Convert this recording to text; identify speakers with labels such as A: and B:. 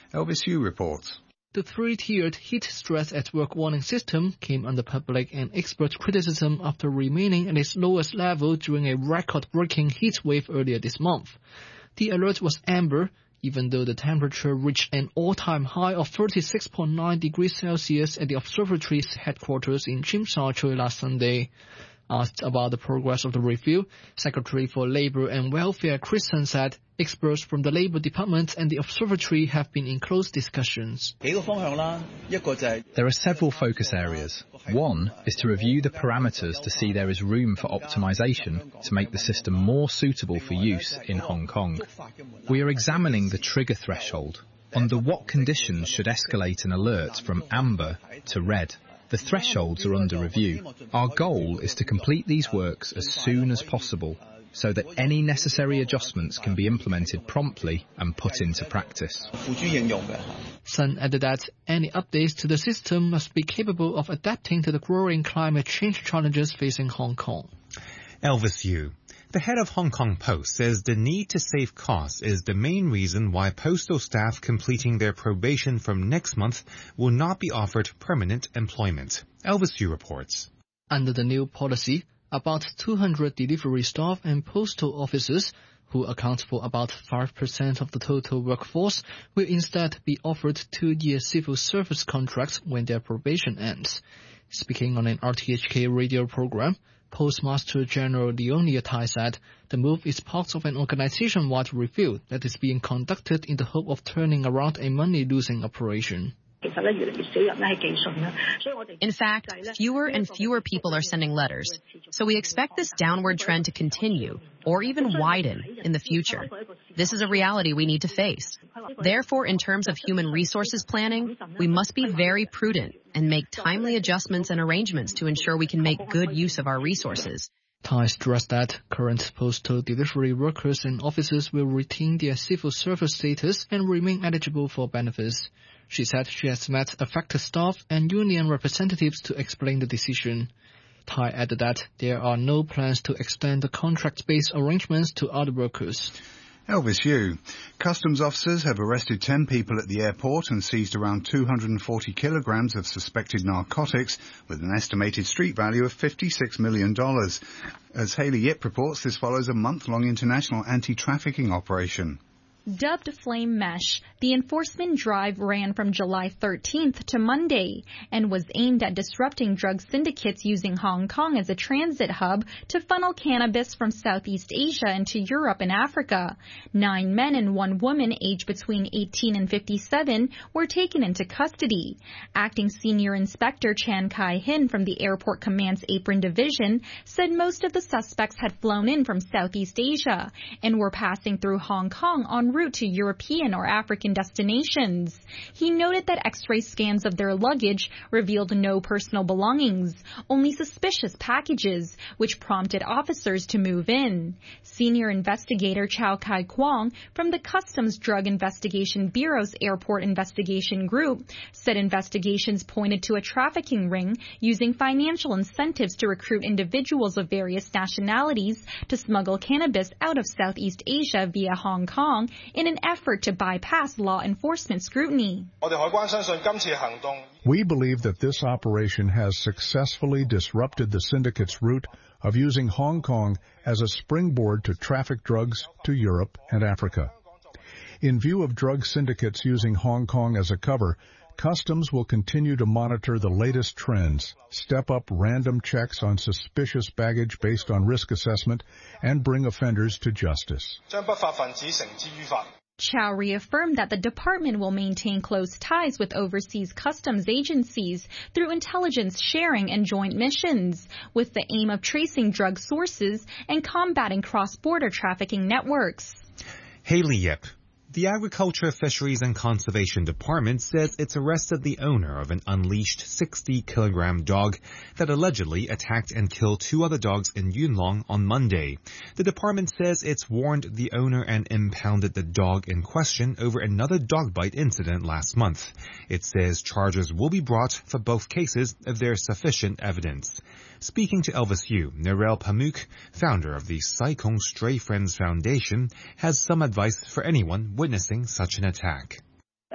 A: Elvis Yu reports.
B: The three-tiered heat stress at work warning system came under public and expert criticism after remaining at its lowest level during a record-breaking heat wave earlier this month. The alert was amber, even though the temperature reached an all-time high of 36.9 degrees Celsius at the observatory's headquarters in Tsim Sha Tsui last Sunday. Asked about the progress of the review, Secretary for Labour and Welfare Chris Sun said experts from the Labour Department and the observatory have been in close discussions.
C: There are several focus areas. One is to review the parameters to see there is room for optimization to make the system more suitable for use in Hong Kong. We are examining the trigger threshold. Under what conditions should escalate an alert from amber to red? The thresholds are under review. Our goal is to complete these works as soon as possible so that any necessary adjustments can be implemented promptly and put into practice.
B: Sun added that any updates to the system must be capable of adapting to the growing climate change challenges facing Hong Kong.
D: Elvis Yu. The head of Hong Kong Post says the need to save costs is the main reason why postal staff completing their probation from next month will not be offered permanent employment. Elvis Yu reports.
B: Under the new policy, about 200 delivery staff and postal officers, who account for about 5% of the total workforce, will instead be offered 2-year civil service contracts when their probation ends. Speaking on an RTHK radio program, Postmaster General Leonia Tai said the move is part of an organization-wide review that is being conducted in the hope of turning around a money-losing operation.
E: In fact, fewer and fewer people are sending letters, so we expect this downward trend to continue or even widen in the future. This is a reality we need to face. Therefore, in terms of human resources planning, we must be very prudent and make timely adjustments and arrangements to ensure we can make good use of our resources.
B: Tai stressed that current postal delivery workers and officers will retain their civil service status and remain eligible for benefits. She said she has met affected staff and union representatives to explain the decision. Tai added that there are no plans to extend the contract-based arrangements to other workers.
A: Elvis Yu. Customs officers have arrested 10 people at the airport and seized around 240 kilograms of suspected narcotics with an estimated street value of $56 million. As Haley Yip reports, this follows a month-long international anti-trafficking operation.
F: Dubbed Flame Mesh, the enforcement drive ran from July 13th to Monday and was aimed at disrupting drug syndicates using Hong Kong as a transit hub to funnel cannabis from Southeast Asia into Europe and Africa. 9 men and 1 woman aged between 18 and 57 were taken into custody. Acting Senior Inspector Chan Kai-hin from the Airport Command's Apron Division said most of the suspects had flown in from Southeast Asia and were passing through Hong Kong en route to European or African destinations. He noted that X-ray scans of their luggage revealed no personal belongings, only suspicious packages, which prompted officers to move in. Senior investigator Chow Kai Kwong from the Customs Drug Investigation Bureau's Airport Investigation Group said investigations pointed to a trafficking ring using financial incentives to recruit individuals of various nationalities to smuggle cannabis out of Southeast Asia via Hong Kong in an effort to bypass law enforcement scrutiny.
G: We believe that this operation has successfully disrupted the syndicate's route of using Hong Kong as a springboard to traffic drugs to Europe and Africa. In view of drug syndicates using Hong Kong as a cover, Customs will continue to monitor the latest trends, step up random checks on suspicious baggage based on risk assessment, and bring offenders to justice.
F: Chow reaffirmed that the department will maintain close ties with overseas customs agencies through intelligence sharing and joint missions, with the aim of tracing drug sources and combating cross-border trafficking networks.
D: Haley Yip. The Agriculture, Fisheries and Conservation Department says it's arrested the owner of an unleashed 60-kilogram dog that allegedly attacked and killed 2 other dogs in Yuen Long on Monday. The department says it's warned the owner and impounded the dog in question over another dog bite incident last month. It says charges will be brought for both cases if there's sufficient evidence. Speaking to Elvis Yu, Narelle Pamuk, founder of the Sai Kung Stray Friends Foundation, has some advice for anyone witnessing such an attack.